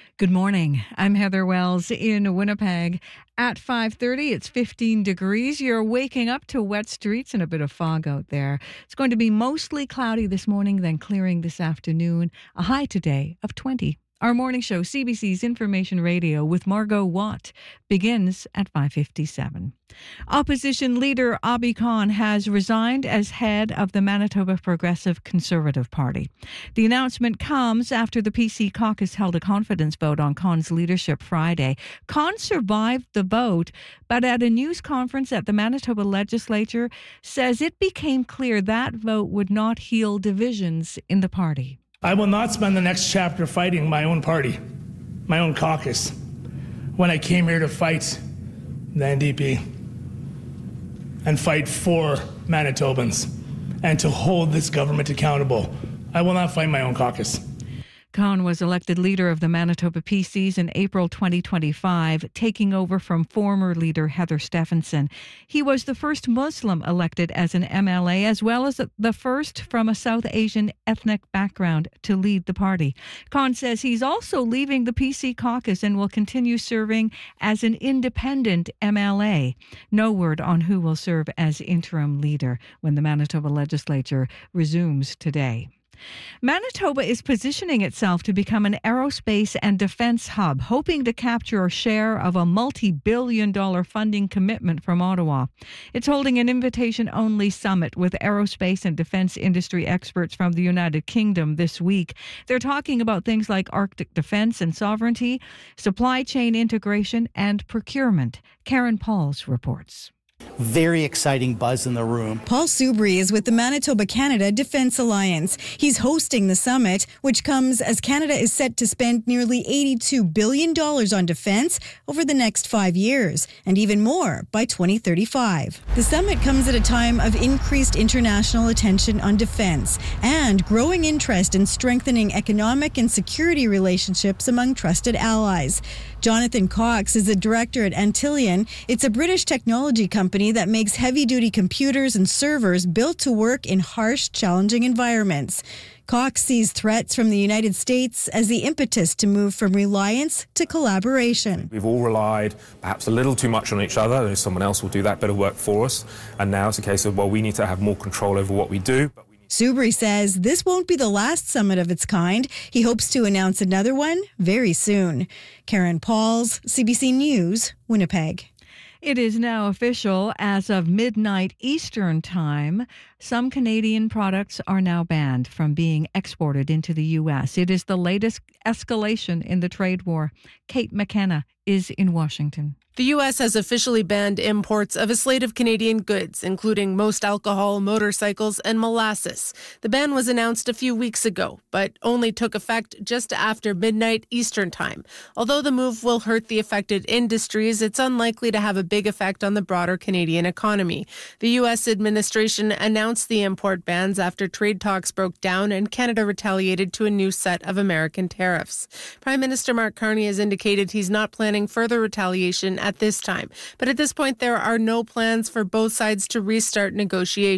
Good morning. I'm Heather Wells in Winnipeg. At 5:30, it's 15 degrees. You're waking up to wet streets and a bit of fog out there. It's going to be mostly cloudy this morning, then clearing this afternoon. A high today of 20. Our morning show, CBC's Information Radio with Margot Watt, begins at 5:57. Opposition leader Abi Khan has resigned as head of the Manitoba Progressive Conservative Party. The announcement comes after the PC caucus held a confidence vote on Khan's leadership Friday. Khan survived the vote, but at a news conference at the Manitoba legislature, says it became clear that vote would not heal divisions in the party. I will not spend the next chapter fighting my own party, my own caucus, when I came here to fight the NDP and fight for Manitobans and to hold this government accountable. I will not fight my own caucus. Khan was elected leader of the Manitoba PCs in April 2025, taking over from former leader Heather Stefanson. He was the first Muslim elected as an MLA, as well as the first from a South Asian ethnic background to lead the party. Khan says he's also leaving the PC caucus and will continue serving as an independent MLA. No word on who will serve as interim leader when the Manitoba legislature resumes today. Manitoba is positioning itself to become an aerospace and defense hub, hoping to capture a share of a multi-billion-dollar funding commitment from Ottawa. It's holding an invitation-only summit with aerospace and defense industry experts from the United Kingdom this week. They're talking about things like Arctic defense and sovereignty, supply chain integration, and procurement. Karen Pauls reports. Very exciting buzz in the room. Paul Soubry is with the Manitoba-Canada Defence Alliance. He's hosting the summit, which comes as Canada is set to spend nearly $82 billion on defence over the next 5 years, and even more by 2035. The summit comes at a time of increased international attention on defence and growing interest in strengthening economic and security relationships among trusted allies. Jonathan Cox is the director at Antilion. It's a British technology company that makes heavy-duty computers and servers built to work in harsh, challenging environments. Cox sees threats from the United States as the impetus to move from reliance to collaboration. We've all relied perhaps a little too much on each other. Someone else will do that better work for us. And now it's a case of, well, we need to have more control over what we do. Soubry says this won't be the last summit of its kind. He hopes to announce another one very soon. Karen Pauls, CBC News, Winnipeg. It is now official. As of midnight Eastern Time, some Canadian products are now banned from being exported into the U.S. It is the latest escalation in the trade war. Kate McKenna is in Washington. The U.S. has officially banned imports of a slate of Canadian goods, including most alcohol, motorcycles, and molasses. The ban was announced a few weeks ago, but only took effect just after midnight Eastern Time. Although the move will hurt the affected industries, it's unlikely to have a big effect on the broader Canadian economy. The U.S. administration announced the import bans after trade talks broke down and Canada retaliated to a new set of American tariffs. Prime Minister Mark Carney has indicated he's not planning further retaliation at this time. But at this point, there are no plans for both sides to restart negotiations.